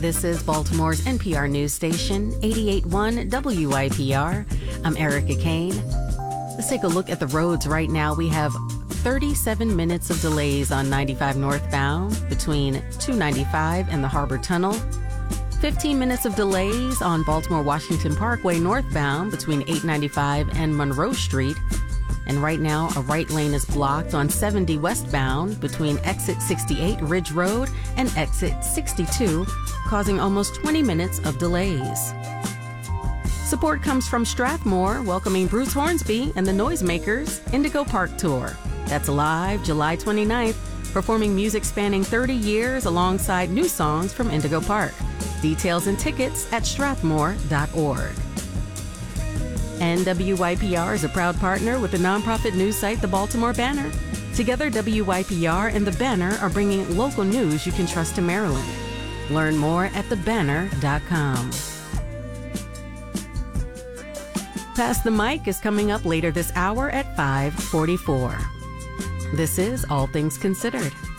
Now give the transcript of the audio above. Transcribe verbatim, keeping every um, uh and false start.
This is Baltimore's N P R news station, eighty-eight point one W I P R. I'm Erica Kane. Let's take a look at the roads right now. We have thirty-seven minutes of delays on ninety-five northbound between two ninety-five and the Harbor Tunnel. fifteen minutes of delays on Baltimore-Washington Parkway northbound between eight ninety-five and Monroe Street. And right now, a right lane is blocked on seventy westbound between exit sixty-eight Ridge Road and exit sixty-two, causing almost twenty minutes of delays. Support comes from Strathmore, welcoming Bruce Hornsby and the Noisemakers Indigo Park Tour. That's live July twenty-ninth, performing music spanning thirty years alongside new songs from Indigo Park. Details and tickets at strathmore dot org. And W Y P R is a proud partner with the nonprofit news site The Baltimore Banner. Together, W Y P R and The Banner are bringing local news you can trust to Maryland. Learn more at the banner dot com. Pass the Mic is coming up later this hour at five forty-four. This is All Things Considered.